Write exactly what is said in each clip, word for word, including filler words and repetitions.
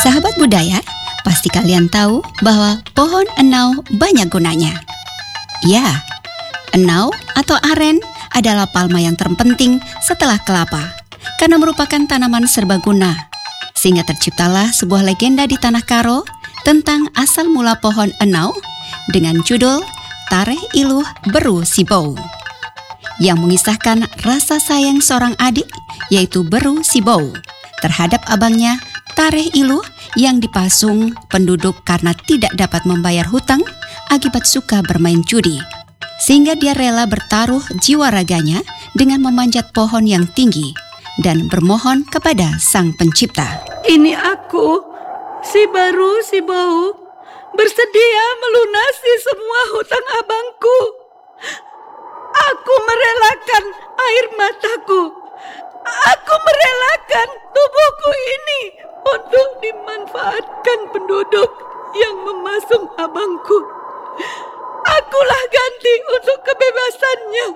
Sahabat budaya, pasti kalian tahu bahwa pohon enau banyak gunanya. Ya, enau atau aren adalah palma yang terpenting setelah kelapa, karena merupakan tanaman serbaguna. Sehingga terciptalah sebuah legenda di Tanah Karo tentang asal mula pohon enau dengan judul Tareh Iluh Beru Sibou, yang mengisahkan rasa sayang seorang adik, yaitu Beru Sibou, terhadap abangnya Tareh Iluh yang dipasung penduduk karena tidak dapat membayar hutang akibat suka bermain judi. Sehingga dia rela bertaruh jiwa raganya dengan memanjat pohon yang tinggi dan bermohon kepada Sang Pencipta. Ini aku, si Beru Sibou, bersedia melunasi semua hutang abangku. Aku merelakan air mataku. Aku merelakan tubuhku ini untuk dimanfaatkan penduduk yang memasung abangku. Akulah ganti untuk kebebasannya.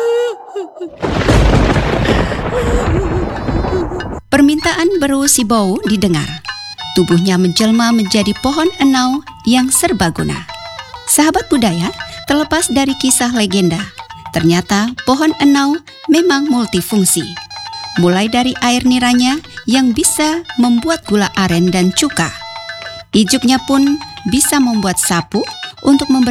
Permintaan Beru Sibou didengar. Tubuhnya menjelma menjadi pohon enau yang serbaguna. Sahabat budaya, terlepas dari kisah legenda, ternyata pohon enau memang multifungsi. Mulai dari air niranya yang bisa membuat gula aren dan cuka. Ijuknya pun bisa membuat sapu untuk memberi